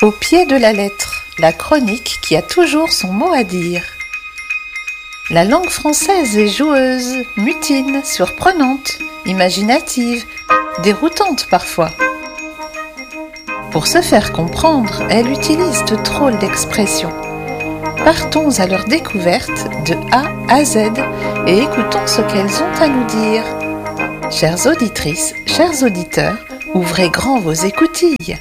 Au pied de la lettre, la chronique qui a toujours son mot à dire. La langue française est joueuse, mutine, surprenante, imaginative, déroutante parfois. Pour se faire comprendre, elle utilise de drôles d'expressions. Partons à leur découverte de A à Z et écoutons ce qu'elles ont à nous dire. Chères auditrices, chers auditeurs, ouvrez grand vos écoutilles.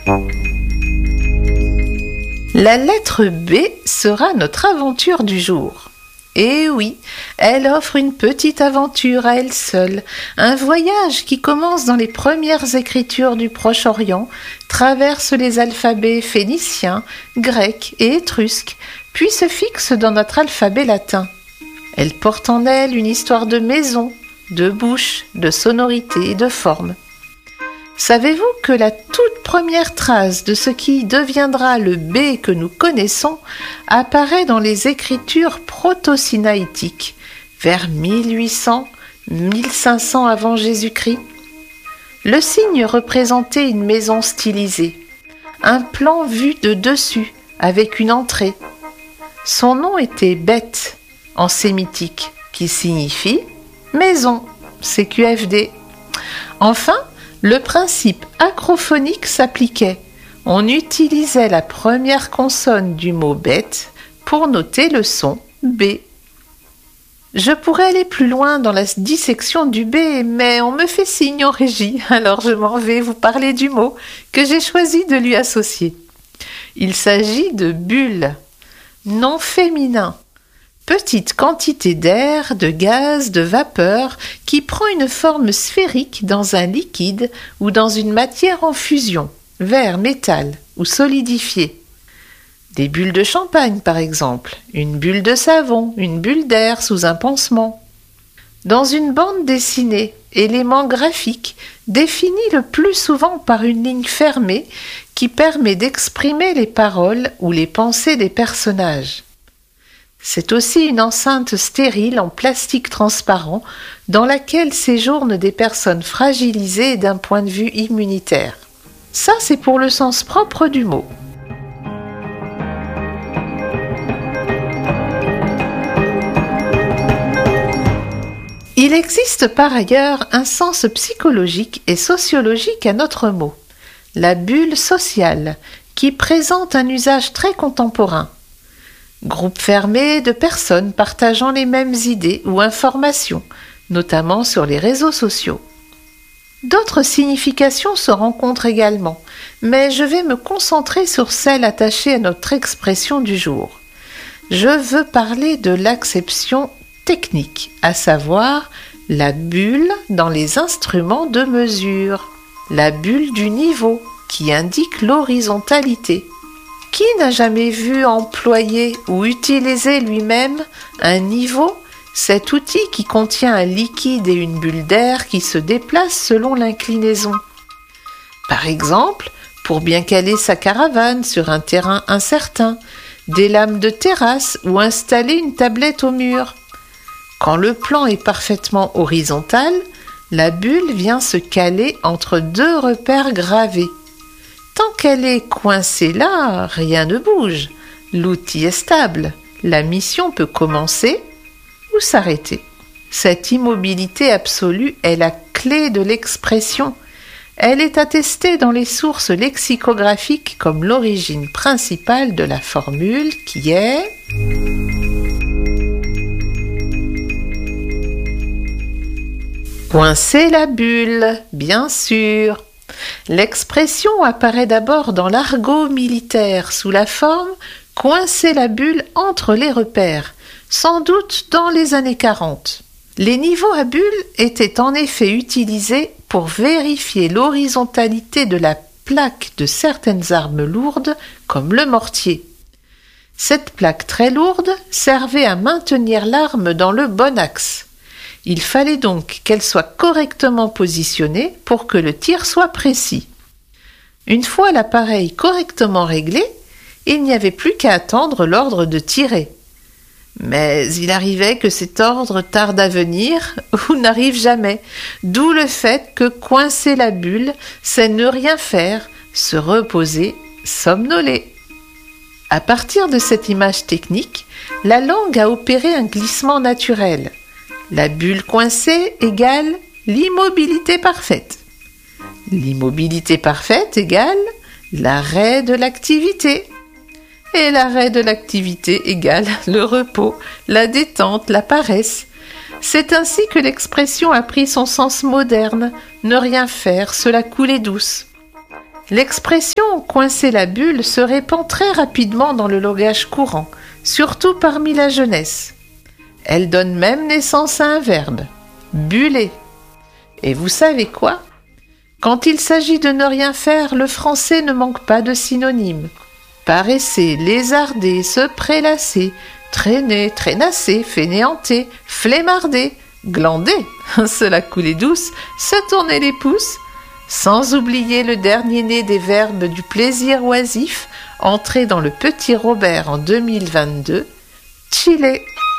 La lettre B sera notre aventure du jour. Et oui, elle offre une petite aventure à elle seule, un voyage qui commence dans les premières écritures du Proche-Orient, traverse les alphabets phéniciens, grecs et étrusques, puis se fixe dans notre alphabet latin. Elle porte en elle une histoire de maison, de bouche, de sonorité et de forme. Savez-vous que la toute première trace de ce qui deviendra le B que nous connaissons apparaît dans les écritures proto-sinaïtiques, vers 1800-1500 avant Jésus-Christ? Le signe représentait une maison stylisée, un plan vu de dessus avec une entrée. Son nom était Beth en sémitique, qui signifie maison, CQFD. Enfin, le principe acrophonique s'appliquait. On utilisait la première consonne du mot bête pour noter le son B. Je pourrais aller plus loin dans la dissection du B, mais on me fait signe en régie, alors je m'en vais vous parler du mot que j'ai choisi de lui associer. Il s'agit de bulle, nom féminin. Petite quantité d'air, de gaz, de vapeur qui prend une forme sphérique dans un liquide ou dans une matière en fusion, verre, métal ou solidifié. Des bulles de champagne par exemple, une bulle de savon, une bulle d'air sous un pansement. Dans une bande dessinée, élément graphique défini le plus souvent par une ligne fermée qui permet d'exprimer les paroles ou les pensées des personnages. C'est aussi une enceinte stérile en plastique transparent dans laquelle séjournent des personnes fragilisées d'un point de vue immunitaire. Ça, c'est pour le sens propre du mot. Il existe par ailleurs un sens psychologique et sociologique à notre mot, la bulle sociale, qui présente un usage très contemporain. Groupe fermé de personnes partageant les mêmes idées ou informations, notamment sur les réseaux sociaux. D'autres significations se rencontrent également, mais je vais me concentrer sur celle attachée à notre expression du jour. Je veux parler de l'acception technique, à savoir la bulle dans les instruments de mesure, la bulle du niveau qui indique l'horizontalité. Qui n'a jamais vu employer ou utiliser lui-même un niveau, cet outil qui contient un liquide et une bulle d'air qui se déplacent selon l'inclinaison? Par exemple, pour bien caler sa caravane sur un terrain incertain, des lames de terrasse ou installer une tablette au mur. Quand le plan est parfaitement horizontal, la bulle vient se caler entre deux repères gravés. Tant qu'elle est coincée là, rien ne bouge. L'outil est stable. La mission peut commencer ou s'arrêter. Cette immobilité absolue est la clé de l'expression. Elle est attestée dans les sources lexicographiques comme l'origine principale de la formule qui est coincer la bulle, bien sûr. L'expression apparaît d'abord dans l'argot militaire sous la forme « coincer la bulle entre les repères », sans doute dans les années 40. Les niveaux à bulles étaient en effet utilisés pour vérifier l'horizontalité de la plaque de certaines armes lourdes comme le mortier. Cette plaque très lourde servait à maintenir l'arme dans le bon axe. Il fallait donc qu'elle soit correctement positionnée pour que le tir soit précis. Une fois l'appareil correctement réglé, il n'y avait plus qu'à attendre l'ordre de tirer. Mais il arrivait que cet ordre tarde à venir ou n'arrive jamais, d'où le fait que coincer la bulle, c'est ne rien faire, se reposer, somnoler. À partir de cette image technique, la langue a opéré un glissement naturel. La bulle coincée égale l'immobilité parfaite. L'immobilité parfaite égale l'arrêt de l'activité. Et l'arrêt de l'activité égale le repos, la détente, la paresse. C'est ainsi que l'expression a pris son sens moderne, ne rien faire, se la couler douce. L'expression « coincer la bulle » se répand très rapidement dans le langage courant, surtout parmi la jeunesse. Elle donne même naissance à un verbe, buller. Et vous savez quoi ? Quand il s'agit de ne rien faire, le français ne manque pas de synonymes. Paresser, lézarder, se prélasser, traîner, traînasser, fainéanter, flemmarder, glander, se la couler douce, se tourner les pouces, sans oublier le dernier né des verbes du plaisir oisif, entré dans le Petit Robert en 2022, chiller.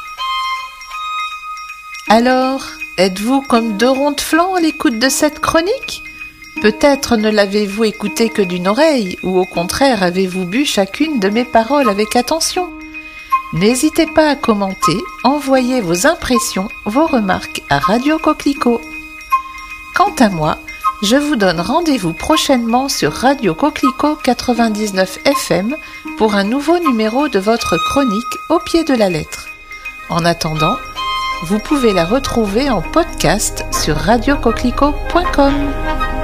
Alors, êtes-vous comme deux ronds de flanc à l'écoute de cette chronique ? Peut-être ne l'avez-vous écouté que d'une oreille, ou au contraire avez-vous bu chacune de mes paroles avec attention ? N'hésitez pas à commenter, envoyer vos impressions, vos remarques à Radio Coquelicot. Quant à moi, je vous donne rendez-vous prochainement sur Radio Coquelicot 99 FM pour un nouveau numéro de votre chronique au pied de la lettre. En attendant, vous pouvez la retrouver en podcast sur radiocoquelicot.com.